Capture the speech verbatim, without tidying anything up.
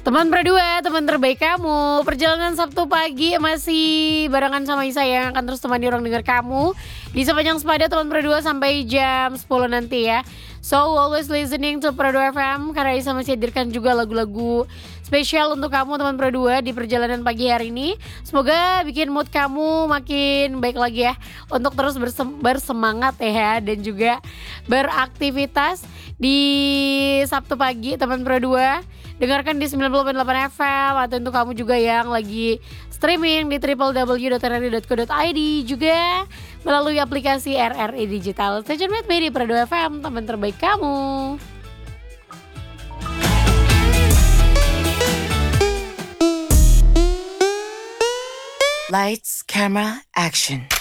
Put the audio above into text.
Teman berdua, teman terbaik kamu. Perjalanan Sabtu pagi masih barengan sama Isa yang akan terus temani ruang dengar kamu di sepanjang sepada teman berdua sampai jam sepuluh nanti ya. So always listening to Prado F M karena Isa masih hadirkan juga lagu-lagu spesial untuk kamu teman berdua di perjalanan pagi hari ini. Semoga bikin mood kamu makin baik lagi ya untuk terus bersem- bersemangat ya dan juga beraktivitas di Sabtu pagi teman berdua. Dengarkan di sembilan puluh delapan F M atau untuk kamu juga yang lagi streaming di w w w dot r r i dot co dot i d juga melalui aplikasi R R I Digital. Station with me di Prado F M, teman terbaik kamu. Lights, camera, action.